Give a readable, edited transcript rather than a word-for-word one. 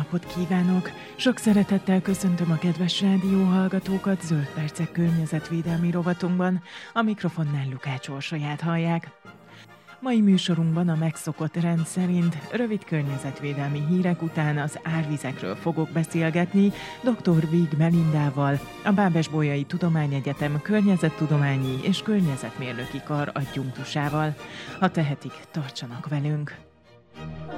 napot kívánok! Sok szeretettel köszöntöm a kedves rádióhallgatókat Zöld Percek környezetvédelmi rovatunkban. A mikrofonnál Lukács Orsolyát hallják. Mai műsorunkban a megszokott rend szerint rövid környezetvédelmi hírek után az árvizekről fogok beszélgetni dr. Vig Melindával, a Bábes-Bolyai Tudományegyetem környezettudományi és környezetmérnöki kar adjunktusával. Ha tehetik, tartsanak velünk!